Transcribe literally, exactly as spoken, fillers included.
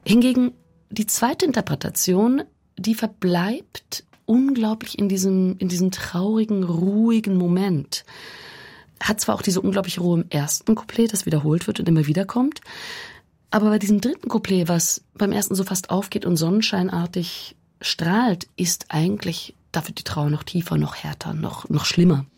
Hingegen die zweite Interpretation, die verbleibt unglaublich in diesem, in diesem traurigen, ruhigen Moment. Hat zwar auch diese unglaubliche Ruhe im ersten Couplet, das wiederholt wird und immer wieder kommt, aber bei diesem dritten Couplet, was beim ersten so fast aufgeht und sonnenscheinartig strahlt, ist eigentlich, dafür die Trauer noch tiefer, noch härter, noch, noch schlimmer.